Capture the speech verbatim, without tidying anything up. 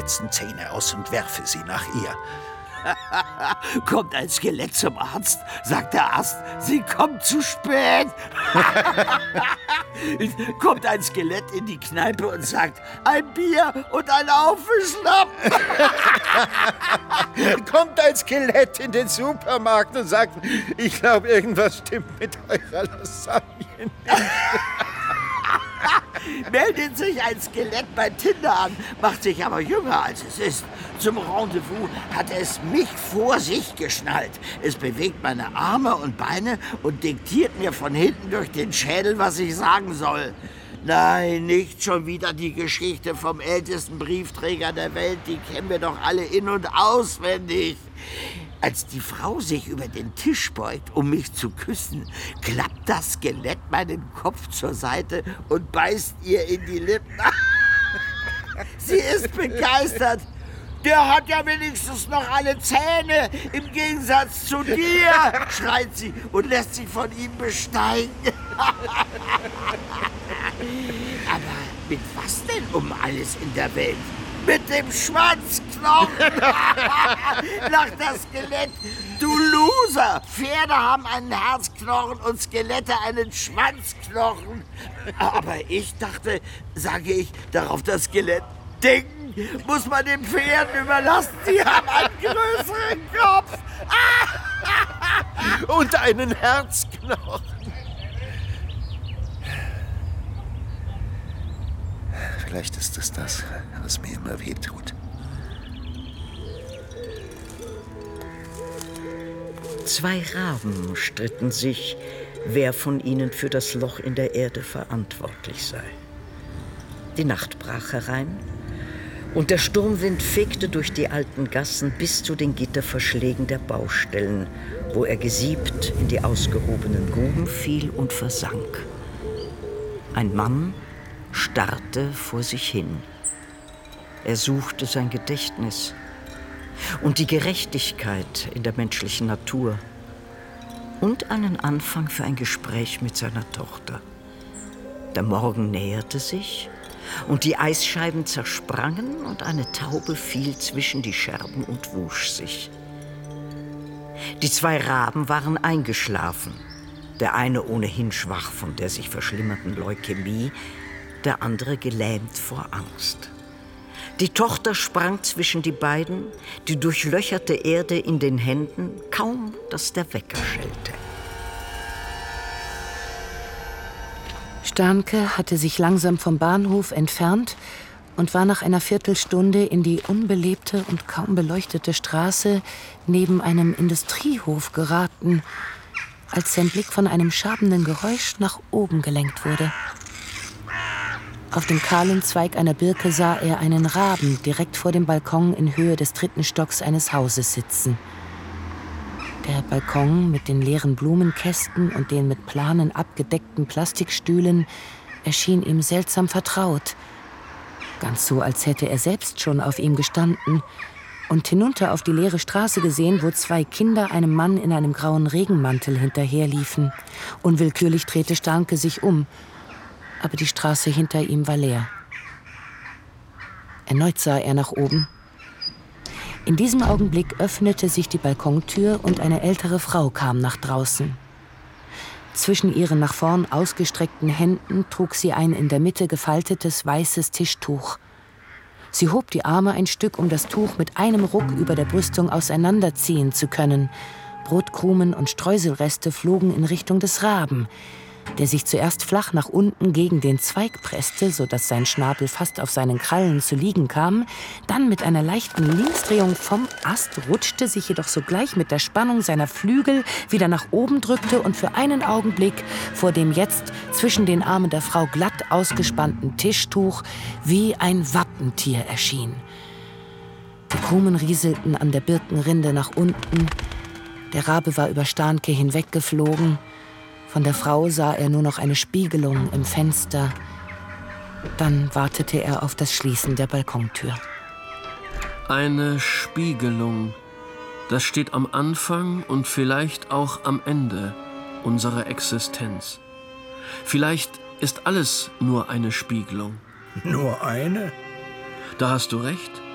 letzten Zähne aus und werfe sie nach ihr. Kommt ein Skelett zum Arzt, sagt der Arzt, Sie kommt zu spät. Kommt ein Skelett in die Kneipe und sagt, ein Bier und ein Aufwischlappen. Kommt ein Skelett in den Supermarkt und sagt, ich glaube, irgendwas stimmt mit eurer Lasagne nicht. Meldet sich ein Skelett bei Tinder an, macht sich aber jünger, als es ist. Zum Rendezvous hat es mich vor sich geschnallt. Es bewegt meine Arme und Beine und diktiert mir von hinten durch den Schädel, was ich sagen soll. Nein, nicht schon wieder die Geschichte vom ältesten Briefträger der Welt. Die kennen wir doch alle in- und auswendig. Als die Frau sich über den Tisch beugt, um mich zu küssen, klappt das Skelett meinen Kopf zur Seite und beißt ihr in die Lippen. Sie ist begeistert. Der hat ja wenigstens noch alle Zähne, im Gegensatz zu dir, schreit sie und lässt sich von ihm besteigen. Aber mit was denn um alles in der Welt? Mit dem Schwanzknochen! Lacht das Skelett. Du Loser! Pferde haben einen Herzknochen und Skelette einen Schwanzknochen. Aber ich dachte, sage ich, darauf das Skelett, denken muss man den Pferden überlassen. Sie haben einen größeren Kopf. Und einen Herzknochen. Vielleicht ist es das, was mir immer wehtut. Zwei Raben stritten sich, wer von ihnen für das Loch in der Erde verantwortlich sei. Die Nacht brach herein und der Sturmwind fegte durch die alten Gassen bis zu den Gitterverschlägen der Baustellen, wo er gesiebt in die ausgehobenen Gruben fiel und versank. Ein Mann starrte vor sich hin. Er suchte sein Gedächtnis und die Gerechtigkeit in der menschlichen Natur und einen Anfang für ein Gespräch mit seiner Tochter. Der Morgen näherte sich und die Eisscheiben zersprangen und eine Taube fiel zwischen die Scherben und wusch sich. Die zwei Raben waren eingeschlafen, der eine ohnehin schwach von der sich verschlimmernden Leukämie, der andere gelähmt vor Angst. Die Tochter sprang zwischen die beiden, die durchlöcherte Erde in den Händen, kaum dass der Wecker schellte. Starnke hatte sich langsam vom Bahnhof entfernt und war nach einer Viertelstunde in die unbelebte und kaum beleuchtete Straße neben einem Industriehof geraten, als sein Blick von einem schabenden Geräusch nach oben gelenkt wurde. Auf dem kahlen Zweig einer Birke sah er einen Raben direkt vor dem Balkon in Höhe des dritten Stocks eines Hauses sitzen. Der Balkon mit den leeren Blumenkästen und den mit Planen abgedeckten Plastikstühlen erschien ihm seltsam vertraut. Ganz so, als hätte er selbst schon auf ihm gestanden und hinunter auf die leere Straße gesehen, wo zwei Kinder einem Mann in einem grauen Regenmantel hinterherliefen. Unwillkürlich drehte Starnke sich um, aber die Straße hinter ihm war leer. Erneut sah er nach oben. In diesem Augenblick öffnete sich die Balkontür und eine ältere Frau kam nach draußen. Zwischen ihren nach vorn ausgestreckten Händen trug sie ein in der Mitte gefaltetes weißes Tischtuch. Sie hob die Arme ein Stück, um das Tuch mit einem Ruck über der Brüstung auseinanderziehen zu können. Brotkrumen und Streuselreste flogen in Richtung des Raben, der sich zuerst flach nach unten gegen den Zweig presste, sodass sein Schnabel fast auf seinen Krallen zu liegen kam, dann mit einer leichten Linksdrehung vom Ast rutschte, sich jedoch sogleich mit der Spannung seiner Flügel wieder nach oben drückte und für einen Augenblick vor dem jetzt zwischen den Armen der Frau glatt ausgespannten Tischtuch wie ein Wappentier erschien. Die Krumen rieselten an der Birkenrinde nach unten, der Rabe war über Starnke hinweggeflogen. Von der Frau sah er nur noch eine Spiegelung im Fenster. Dann wartete er auf das Schließen der Balkontür. Eine Spiegelung. Das steht am Anfang und vielleicht auch am Ende unserer Existenz. Vielleicht ist alles nur eine Spiegelung. Nur eine? Da hast du recht.